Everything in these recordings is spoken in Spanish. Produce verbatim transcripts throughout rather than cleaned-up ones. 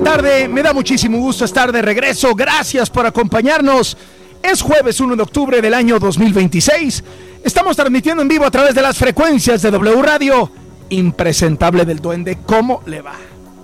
tarde, me da muchísimo gusto estar de regreso, gracias por acompañarnos. Es jueves uno de octubre del año dos mil veintiséis, estamos transmitiendo en vivo a través de las frecuencias de W Radio. Impresentable del Duende, ¿cómo le va?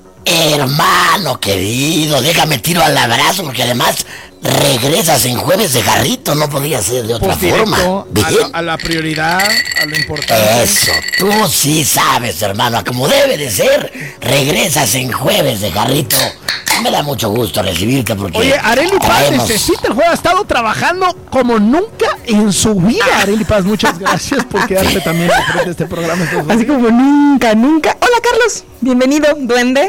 Hermano querido, déjame tiro al abrazo porque además regresas en jueves de jarrito, no podía ser de otra pues forma. A la, a la prioridad, a lo importante. Eso, tú sí sabes, hermano, como debe de ser, regresas en jueves de jarrito. Me da mucho gusto recibirte porque... Oye, Arely Paz traemos... necesita el juego, ha estado trabajando como nunca en su vida. Arely Paz, muchas gracias por quedarte también al frente de este programa. Así como nunca, nunca. Hola, Carlos, bienvenido, Duende.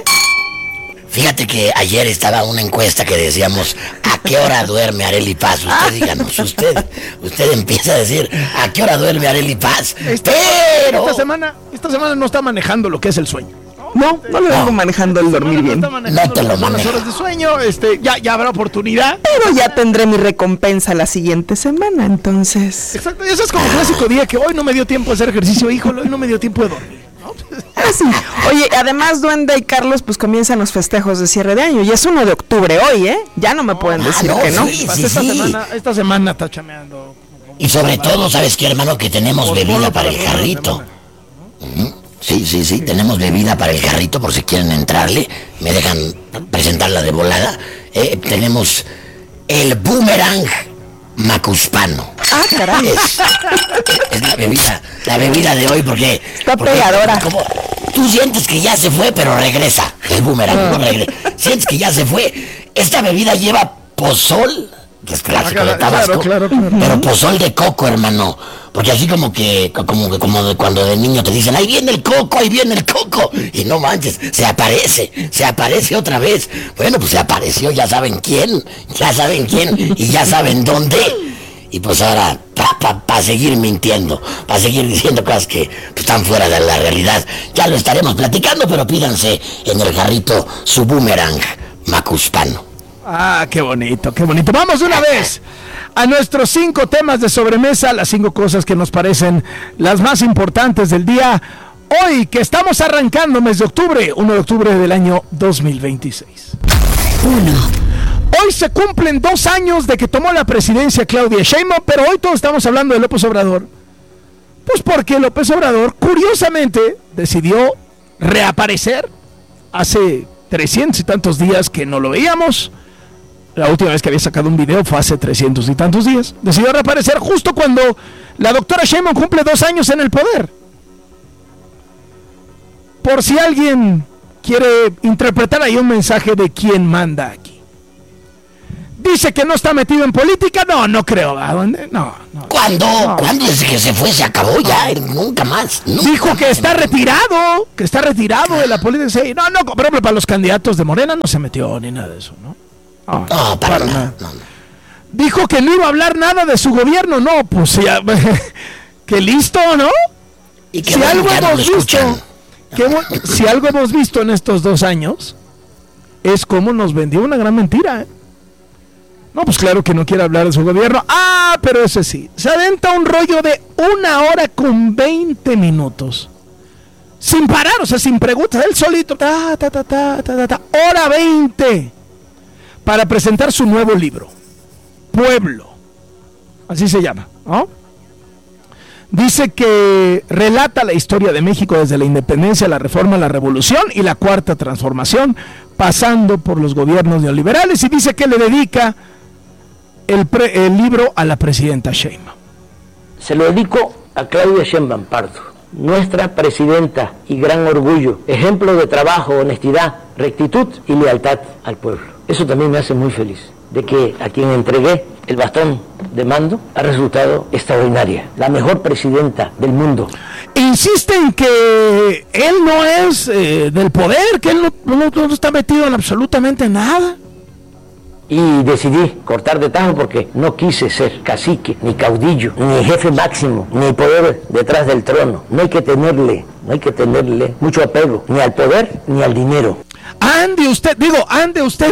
Fíjate que ayer estaba una encuesta que decíamos, ¿a qué hora duerme Arely Paz? Usted díganos, usted, usted empieza a decir, ¿a qué hora duerme Arely Paz? Esta, Pero... Esta semana, esta semana no está manejando lo que es el sueño. No, no le vengo no. manejando el dormir bien. No, no te lo manejo. Las horas de sueño, este, ya, ya habrá oportunidad. Pero ya tendré mi recompensa la siguiente semana, entonces. Exacto, eso es como clásico día que hoy no me dio tiempo de hacer ejercicio, híjole, hoy no me dio tiempo de dormir. Ah, sí. Oye, además Duende y Carlos pues comienzan los festejos de cierre de año y es uno de octubre hoy, ¿eh? Ya no me pueden ah, decir no, que no. Sí, sí, esta, sí. Semana, esta semana está chameando. Y sobre todo, ¿sabes qué, hermano? Que tenemos por bebida para el jarrito. Uh-huh. Sí, sí, sí, tenemos bebida para el jarrito por si quieren entrarle. Me dejan presentarla de volada. Eh, tenemos el boomerang macuspano. Ah, caray. Es, es la bebida, la bebida de hoy porque... Está porque, pegadora. Como, tú sientes que ya se fue, pero regresa. El boomerang ah. no regresa. Sientes que ya se fue. Esta bebida lleva pozol, que es clásico ah, de Tabasco, claro, claro, claro. pero pozol de coco, hermano. Porque así como que, como, como de cuando de niño te dicen, ahí viene el coco, ahí viene el coco. Y no manches, se aparece, se aparece otra vez. Bueno, pues se apareció, ya saben quién, ya saben quién y ya saben dónde. Y pues ahora, para pa, pa seguir mintiendo, para seguir diciendo cosas que pues, están fuera de la realidad, ya lo estaremos platicando, pero pídanse en el jarrito su boomerang macuspano. Ah, qué bonito, qué bonito. Vamos de una vez a nuestros cinco temas de sobremesa, las cinco cosas que nos parecen las más importantes del día. Hoy que estamos arrancando mes de octubre, uno de octubre del año dos mil veintiséis. Uno. Hoy se cumplen dos años de que tomó la presidencia Claudia Sheinbaum, pero hoy todos estamos hablando de López Obrador. Pues porque López Obrador, curiosamente, decidió reaparecer. Hace trescientos y tantos días que no lo veíamos. La última vez que había sacado un video fue hace trescientos y tantos días. Decidió reaparecer justo cuando la doctora Sheinbaum cumple dos años en el poder. Por si alguien quiere interpretar ahí un mensaje de quién manda aquí. Dice que no está metido en política. No, no creo. ¿A dónde? No, no. ¿Cuándo? No. ¿Cuándo desde que se fue se acabó ya? Nunca más. Nunca Dijo más que está retirado, que está retirado de la política. Sí, no, no, por ejemplo, para los candidatos de Morena no se metió ni nada de eso, ¿no? No, no para, para nada. nada. No, no. Dijo que no iba a hablar nada de su gobierno. No, pues ya, que listo, ¿no? Y que si bueno, algo ya hemos no visto, escuchan. que, si algo hemos visto en estos dos años es cómo nos vendió una gran mentira, ¿eh? No, pues claro que no quiere hablar de su gobierno. Ah, pero ese sí. Se aventa un rollo de una hora con veinte minutos. Sin parar, o sea, sin preguntas. Él solito. Ta, ta, ta, ta, ta, ta, hora veinte. Para presentar su nuevo libro. Pueblo. Así se llama, ¿no? Dice que relata la historia de México desde la independencia, la reforma, la revolución y la cuarta transformación, pasando por los gobiernos neoliberales. Y dice que le dedica El, pre, el libro a la presidenta Sheinbaum. Se lo dedico a Claudia Sheinbaum Pardo, nuestra presidenta y gran orgullo, ejemplo de trabajo, honestidad, rectitud y lealtad al pueblo. Eso también me hace muy feliz, de que a quien entregué el bastón de mando ha resultado extraordinaria, la mejor presidenta del mundo. Insiste en que él no es eh, del poder, que él no, no, no está metido en absolutamente nada. Y decidí cortar de tajo porque no quise ser cacique, ni caudillo, ni jefe máximo, ni poder detrás del trono. No hay que tenerle, no hay que tenerle mucho apego, ni al poder, ni al dinero. Ande usted, digo, ande usted.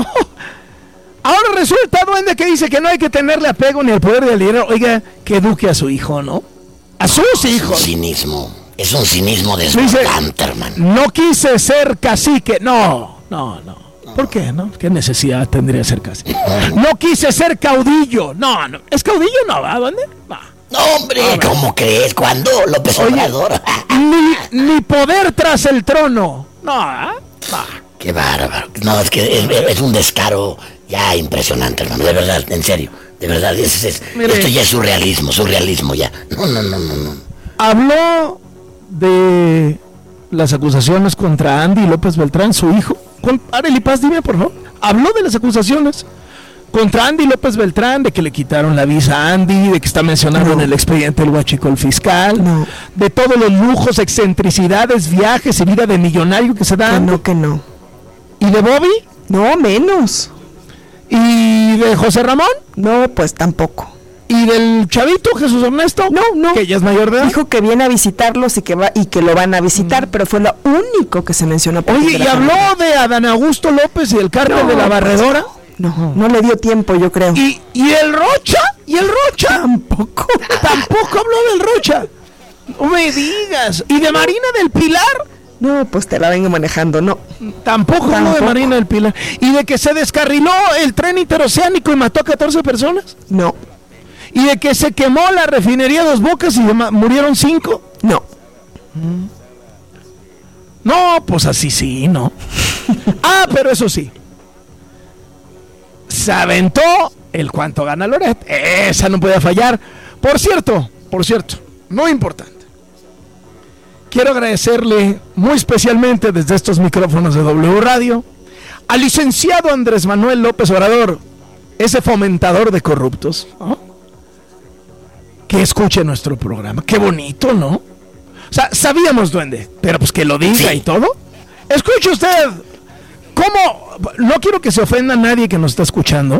Ahora resulta, Duende, que dice que no hay que tenerle apego ni al poder ni al dinero. Oiga, que eduque a su hijo, ¿no? A sus hijos. Es un cinismo, es un cinismo desbordante, hermano. No quise ser cacique, no, no, no. ¿Por qué, no? ¿Qué necesidad tendría de ser casi? No quise ser caudillo. No, no. ¿Es caudillo? No, ¿va? ¿Dónde? Va. No, hombre, ¿cómo crees? ¿Cuándo? López Obrador. Ni, ni poder tras el trono. No, ¿ah? Va. Qué bárbaro. No, es que es, es un descaro ya impresionante, hermano. De verdad, en serio. De verdad, es, es, esto ya es surrealismo, surrealismo ya. No, no, no, no, no. Habló de las acusaciones contra Andy López Beltrán, su hijo. Arely Paz, dime, por favor. Habló de las acusaciones contra Andy López Beltrán, de que le quitaron la visa a Andy, de que está mencionado no. en el expediente del huachicol fiscal, no. de todos los lujos, excentricidades, viajes y vida de millonario que se dan. Que no, que no. ¿Y de Bobby? No, menos. ¿Y de José Ramón? No, pues tampoco. ¿Y del chavito Jesús Ernesto? No, no. Que ya es mayor de edad. Dijo que viene a visitarlos y que va y que lo van a visitar, mm. pero fue lo único que se mencionó. Oye, ¿y habló de Adán Augusto López y el cártel no, de la Barredora? No, no le dio tiempo, yo creo. ¿Y, y el Rocha? ¿Y el Rocha? Tampoco. Tampoco habló del Rocha. No me digas. ¿Y de Marina del Pilar? No, pues te la vengo manejando, no. Tampoco habló de Marina del Pilar. ¿Y de que se descarriló el tren interoceánico y mató a catorce personas? No. ¿Y de que se quemó la refinería Dos Bocas y murieron cinco? No. No, pues así sí, ¿no? Ah, pero eso sí. Se aventó el cuánto gana Loret. Esa no podía fallar. Por cierto, por cierto, muy importante. Quiero agradecerle muy especialmente desde estos micrófonos de W Radio al licenciado Andrés Manuel López Obrador, ese fomentador de corruptos, ¿no? Que escuche nuestro programa. Qué bonito, ¿no? O sea, sabíamos, duende, pero pues que lo diga sí. y todo. Escuche usted. ¿Cómo? No quiero que se ofenda a nadie que nos está escuchando.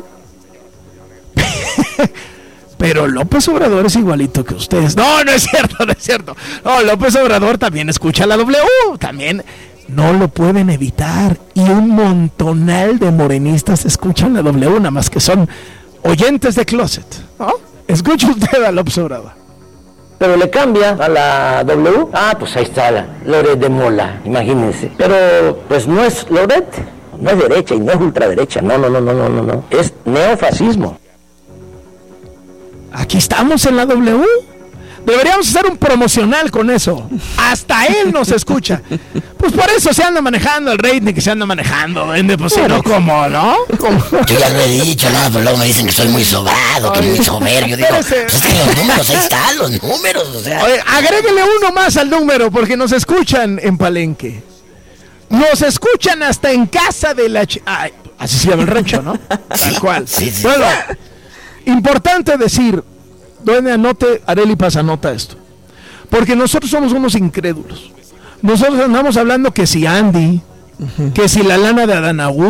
Pero López Obrador es igualito que ustedes. No, no es cierto, no es cierto. No, López Obrador también escucha la W. También no lo pueden evitar. Y un montonal de morenistas escuchan la W, nada más que son oyentes de closet, ¿no? Escuche usted a López Obrador. Pero le cambia a la W. Ah, pues ahí está la Loret de Mola, imagínense. Pero pues no es Loret, no es derecha y no es ultraderecha. No, no, no, no, no, no, no. Es neofascismo. Aquí estamos en la W. Deberíamos hacer un promocional con eso. Hasta él nos escucha. Pues por eso se anda manejando el rating que se anda manejando. Pues si no, ¿cómo, no? ¿Cómo? Yo ya lo he dicho, no, pero luego me dicen que soy muy sobrado, que muy soberbio. Digo, pues es que los números, ahí están los números, o sea. Oye, agréguele uno más al número, porque nos escuchan en Palenque. Nos escuchan hasta en casa de la... Ch- Ay, así se llama el rancho, ¿no? Tal cual. Sí, sí. Bueno, importante decir, duende, anote, Arely Paz, anota esto. Porque nosotros somos unos incrédulos. Nosotros andamos hablando que si Andy, uh-huh. que si la lana de Adán Augusto,